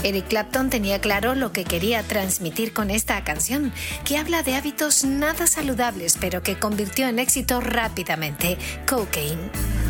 Eric Clapton tenía claro lo que quería transmitir con esta canción, que habla de hábitos nada saludables, pero que convirtió en éxito rápidamente: Cocaine.